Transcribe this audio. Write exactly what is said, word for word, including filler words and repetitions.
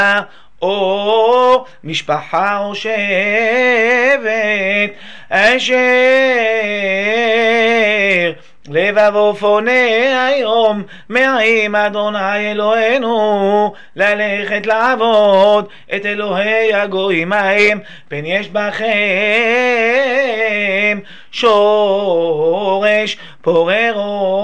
או משפחה או שבט אשר לבבו פונה היום מעם אדוני אלוהינו ללכת לעבוד את אלוהי הגויים ההם, פן יש בכם שורש פוררו